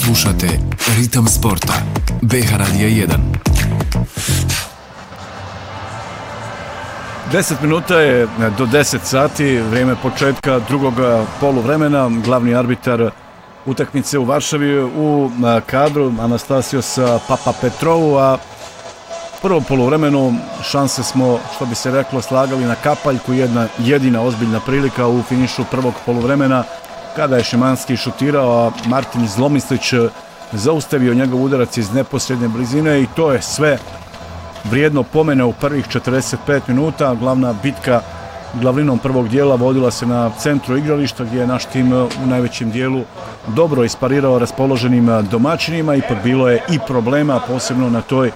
Slušate Ritam sporta. BH Radija 1. 10 minuta je do 10 sati, vrijeme početka drugog poluvremena. Glavni arbitar utakmice u Varšavi u kadru Anastasios Papapetrovu, a prvo poluvremenu šanse smo, što bi se reklo, slagali na kapaljku. Jedna jedina ozbiljna prilika u finišu prvog poluvremena kada je Šimanski šutirao, a Martin Zlomislić zaustavio njegov udarac iz neposredne blizine i to je sve vrijedno pomene u prvih 45 minuta. Glavna bitka glavninom prvog dijela vodila se na centru igrališta gdje je naš tim u najvećem dijelu dobro isparirao raspoloženim domaćinima. Ipak bilo je i problema, posebno na toj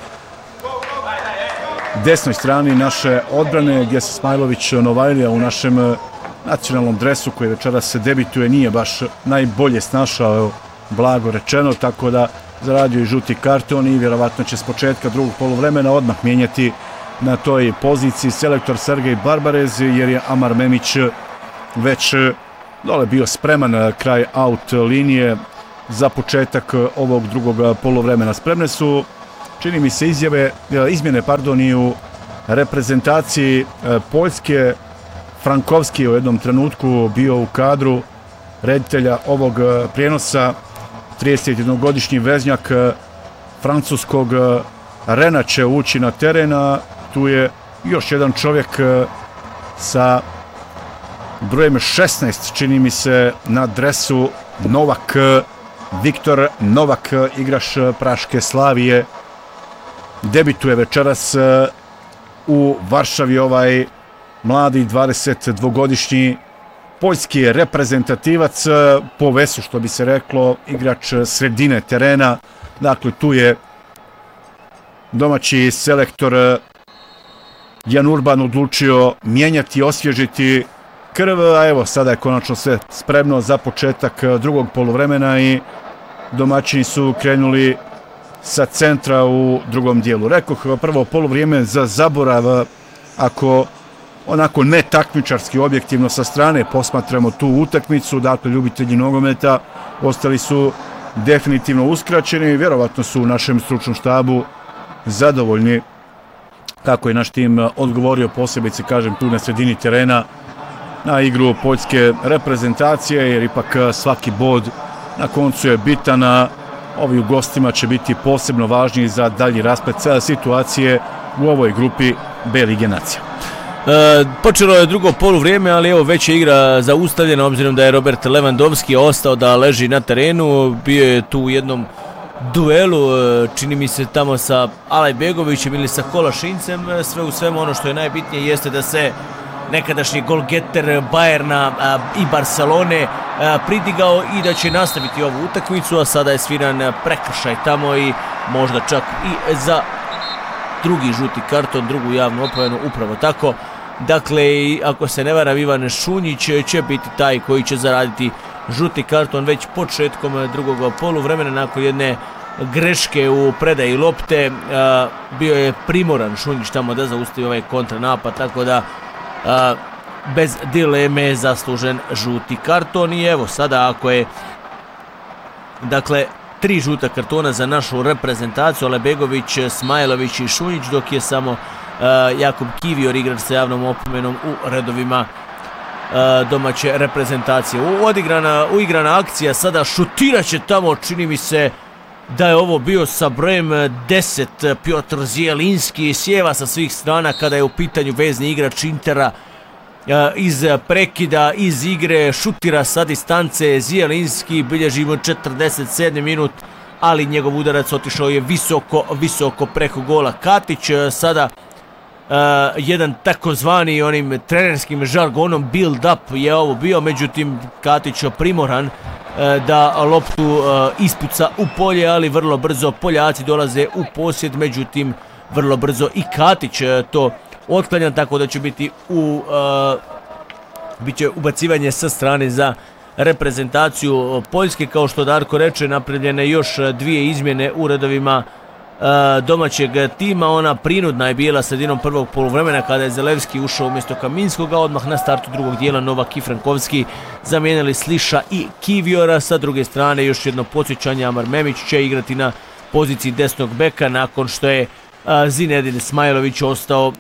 desnoj strani naše odbrane gdje se Smajlović Novajlija u našem nacionalnom dresu koji večeras se debituje nije baš najbolje snašao, blago rečeno, tako da zaradio i žuti karton i vjerovatno će s početka drugog poluvremena odmah mijenjati na toj poziciji selektor Sergej Barbarez, jer je Amar Memić već dole bio spreman kraj out linije za početak ovog drugog poluvremena. Spremne su, čini mi se, izmjene i u reprezentaciji Poljske. Frankovski u jednom trenutku bio u kadru reditelja ovog prijenosa, 31-godišnji veznjak francuskog Rena će ući na teren, a tu je još jedan čovjek sa brojem 16, čini mi se, na dresu, Novak, Viktor Novak, igrač Praške Slavije. Debituje večeras u Varšavi ovaj mladi 22-godišnji poljski reprezentativac po vesu, što bi se reklo, igrač sredine terena. Dakle, tu je domaći selektor Jan Urban odlučio mijenjati, osvježiti krv, a evo sada je konačno sve spremno za početak drugog poluvremena i domaćini su krenuli sa centra u drugom dijelu. Rekoh, prvo poluvrijeme za zaborav, ako onako ne takmičarski, objektivno sa strane posmatramo tu utakmicu. Dakle, ljubitelji nogometa ostali su definitivno uskraćeni. Vjerovatno su u našem stručnom štabu zadovoljni kako je naš tim odgovorio, posebice, kažem, tu na sredini terena na igru poljske reprezentacije, jer ipak svaki bod na koncu je bitan, a ovi u gostima će biti posebno važni za dalji rasplet situacije u ovoj grupi B Lige nacija. Počelo je drugo poluvrijeme, ali evo već je igra zaustavljena obzirom da je Robert Lewandowski ostao da leži na terenu. Bio je tu u jednom duelu, čini mi se tamo sa Alajbegovićem ili sa Kolašincem. Sve u svemu, ono što je najbitnije jeste da se nekadašnji golgeter Bayerna i Barcelone pridigao i da će nastaviti ovu utakmicu, a sada je sviran prekršaj tamo i možda čak i za drugi žuti karton, drugu javnu opomenu, upravo tako. Dakle, ako se ne varam, Ivan Šunjić će biti taj koji će zaraditi žuti karton već početkom drugog poluvremena nakon jedne greške u predaji lopte. Bio je primoran Šunjić tamo da zaustavi ovaj kontranapad, tako da bez dileme zaslužen žuti karton. I evo sada, ako je dakle 3 žuta kartona za našu reprezentaciju, Alajbegović, Smajlović i Šunjić, dok je samo Jakub Kivior, igrač sa javnom opomenom, u redovima domaće reprezentacije. Uigrana akcija, sada šutirat će tamo, čini mi se da je ovo bio sa brojem 10 Piotr Zielinski, sjeva sa svih strana kada je u pitanju vezni igrač Intera, iz prekida, iz igre, šutira sa distance. Zielinski, bilježimo 47. minut, ali njegov udarac otišao je visoko preko gola. Katić sada jedan takozvani onim trenerskim žargonom build up je ovo bio, međutim Katić primoran da loptu ispuca u polje, ali vrlo brzo Poljaci dolaze u posjed, međutim vrlo brzo i Katić to otklanja, tako da će biti biće ubacivanje sa strane za reprezentaciju Poljske. Kao što Darko reče, napravljene još 2 izmjene u redovima domaćeg tima. Ona prinudna je bila sredinom prvog poluvremena kada je Zelevski ušao umjesto Kaminskoga. Odmah na startu drugog dijela Novak i Frankovski zamijenili Sliša i Kiviora. Sa druge strane još jedno podsjećanje, Amar Memić će igrati na poziciji desnog beka nakon što je Zinedin Smajlović ostao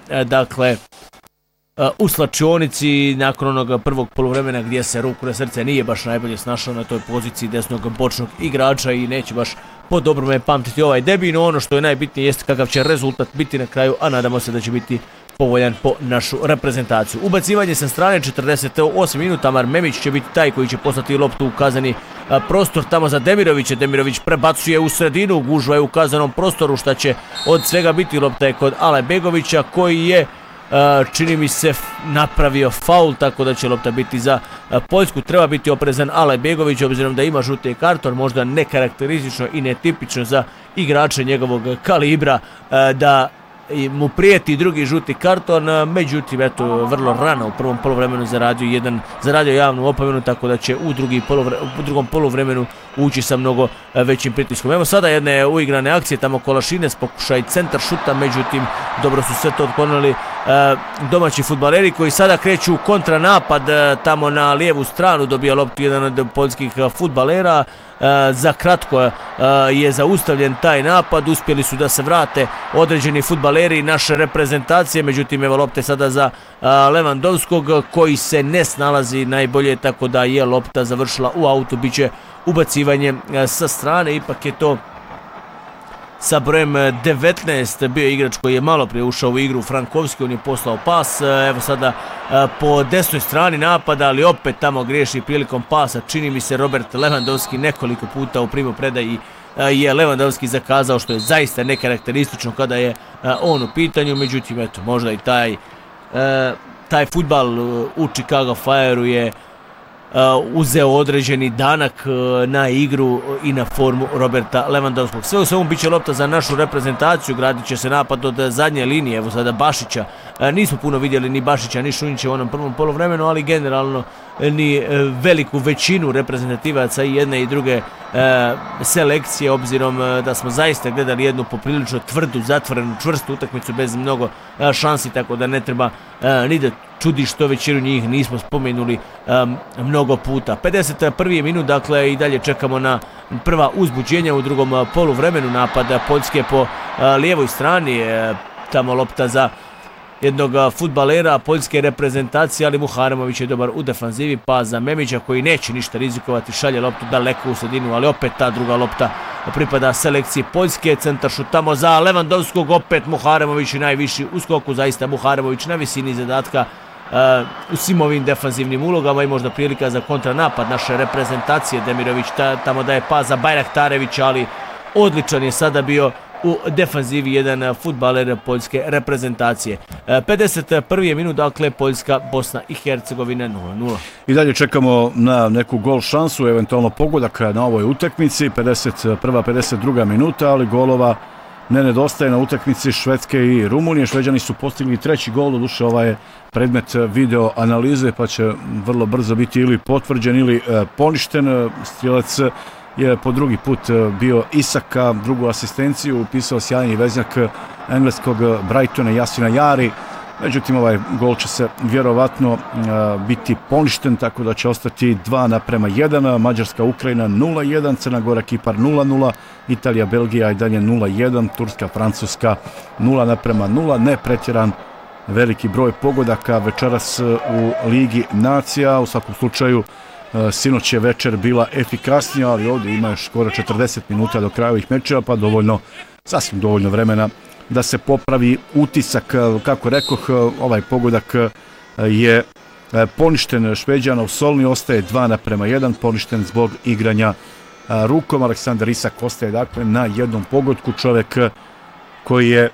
u slačionici nakon onog prvog poluvremena gdje se ruku na srce nije baš najbolje snašao na toj poziciji desnog bočnog igrača i neće baš po dobrome pamtiti ovaj debi, no ono što je najbitnije jeste kakav će rezultat biti na kraju, a nadamo se da će biti povoljan po našu reprezentaciju. Ubacivanje sa strane 48 minuta, Amar Memić će biti taj koji će poslati loptu u kazneni prostor tamo za Demirovića. Demirović prebacuje u sredinu, gužva je u kaznenom prostoru, šta će od svega biti. Lopta je kod Alajbegovića koji je čini mi se napravio faul, tako da će lopta biti za Poljsku. Treba biti oprezan Alajbegović obzirom da ima žuti karton, možda nekarakteristično i netipično za igrače njegovog kalibra da mu prijeti drugi žuti karton, međutim eto vrlo rano u prvom poluvremenu zaradio javnu opomenu, tako da će u drugom poluvremenu ući sa mnogo većim pritiskom. Evo sada jedne uigrane akcije, tamo Kolašines, pokušaj centar šuta, međutim dobro su sve to otklonili domaći fudbaleri koji sada kreću u kontranapad tamo na lijevu stranu. Dobija loptu jedan od poljskih fudbalera, za kratko je zaustavljen taj napad, uspjeli su da se vrate određeni fudbaleri naše reprezentacije, međutim evo lopte sada za Levandovskog koji se ne snalazi najbolje, tako da je lopta završila u autu, bit će ubacivanje sa strane. Ipak je to sa brojem 19 bio igrač koji je malo prije ušao u igru, Frankovski, on je poslao pas, evo sada po desnoj strani napada, ali opet tamo griješi prilikom pasa, čini mi se Robert Lewandowski nekoliko puta u primopredaji je Lewandowski zakazao, što je zaista nekarakteristično kada je on u pitanju, međutim eto možda i taj fudbal u Chicago Fire-u je uzeo određeni danak na igru i na formu Roberta Lewandowskog. Sve u svemu bit će lopta za našu reprezentaciju, gradit će se napad od zadnje linije, evo sada Bašića. Nismo puno vidjeli ni Bašića ni Šunjića u onom prvom poluvremenu, ali generalno ni veliku većinu reprezentativaca i jedne i druge selekcije, obzirom da smo zaista gledali jednu poprilično tvrdu, zatvorenu, čvrstu utakmicu bez mnogo šansi, tako da ne treba ni da čudi što većinu njih nismo spomenuli mnogo puta. 51. minut, dakle i dalje čekamo na prva uzbuđenja u drugom poluvremenu. Napad Poljske po lijevoj strani, tamo lopta za jednog fudbalera poljske reprezentacije, ali Muharemović je dobar u defanzivi, pa za Memića koji neće ništa rizikovati, šalje loptu daleko u sredinu, ali opet ta druga lopta pripada selekciji Poljske. Centar šut tamo za Lewandowskog, opet Muharemović i najviši u skoku, zaista Muharemović na visini zadatka u svim ovim defanzivnim ulogama i možda prilika za kontranapad naše reprezentacije. Demirović tamo daje pas za Bajraktarevića, ali odličan je sada bio u defanzivi jedan fudbaler poljske reprezentacije. 51. minut, dakle Poljska, Bosna i Hercegovina 0-0. I dalje čekamo na neku gol šansu, eventualno pogodak na ovoj utakmici. 51. 52. minuta, ali golova ne nedostaje na utakmici Švedske i Rumunije. Šveđani su postigli treći gol, doduše ovaj je predmet video analize, pa će vrlo brzo biti ili potvrđen ili poništen. Strijelac je po drugi put bio Isaka, drugu asistenciju upisao sjajni veznjak engleskog Brightona Jasina Jari. Međutim, ovaj gol će se vjerovatno biti poništen, tako da će ostati 2:1. Mađarska, Ukrajina 0:1, Crna Gora, Kipar 0:0, Italija, Belgija i dalje 0:1, Turska, Francuska 0:0. Ne pretjeran veliki broj pogodaka večeras u Ligi nacija. U svakom slučaju sinoć je večer bila efikasnija, ali ovdje ima još skoro 40 minuta do kraja ovih mečeva, pa sasvim dovoljno vremena da se popravi utisak. Kako rekoh, ovaj pogodak je poništen Šveđana u Solni, ostaje 2:1, poništen zbog igranja rukom. Aleksandar Isak ostaje dakle na jednom pogodku, čovjek koji je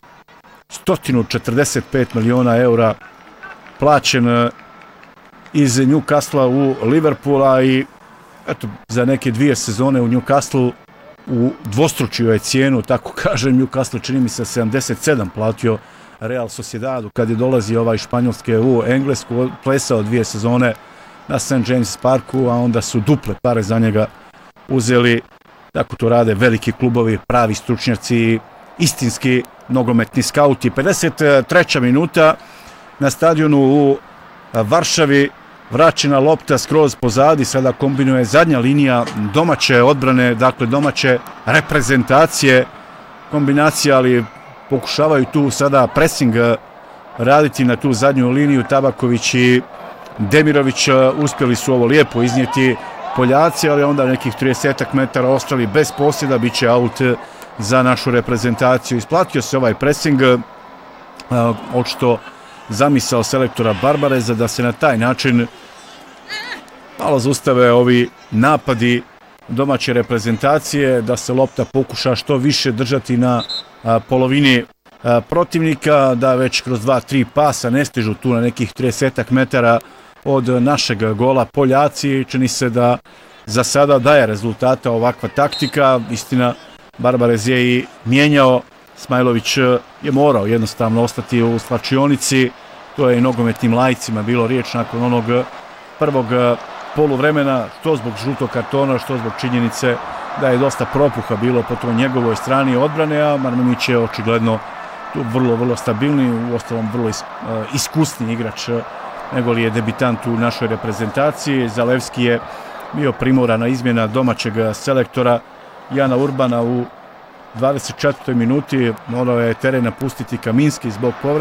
145 miliona eura plaćen iz Newcastle u Liverpoola i eto, za neke 2 sezone u Newcastle dvostručio je cijenu, tako kažem. Newcastle čini mi se 77 platio Real Sociedadu kad je dolazi ovaj Španjolske u Englesku, plesao 2 sezone na St. James Parku, a onda su duple pare za njega uzeli. Tako to rade veliki klubovi, pravi stručnjaci. istinski nogometni skauti. 53. minuta na stadionu u Varšavi, vraćena lopta skroz pozadi, sada kombinuje zadnja linija domaće odbrane, dakle domaće reprezentacije, kombinacija, ali pokušavaju tu sada pressing raditi na tu zadnju liniju. Tabaković i Demirović uspjeli su ovo lijepo iznijeti Poljaci, ali onda nekih 30 metara ostali bez posjeda, bit će aut za našu reprezentaciju. Isplatio se ovaj pressing, očito zamisao selektora Barbareza da se na taj način malo zaustave ovi napadi domaće reprezentacije, da se lopta pokuša što više držati na polovini protivnika, da već kroz 2-3 pasa ne stižu tu na nekih 30 metara od našeg gola Poljaci. Čini se da za sada daje rezultata ovakva taktika. Istina, Barbarez je i mijenjao, Smajlović je morao jednostavno ostati u slačionici. To je i nogometnim lajcima bilo riječ nakon onog prvog poluvremena, što zbog žutog kartona, što zbog činjenice da je dosta propuha bilo po toj njegovoj strani odbrane, a Marminić je očigledno tu vrlo stabilni, uostalom vrlo iskusni igrač nego li je debitant u našoj reprezentaciji. Zalevski je bio primorana izmjena domaćeg selektora Jana Urbana u 24. minuti, morao je teren napustiti Kaminski zbog povrede.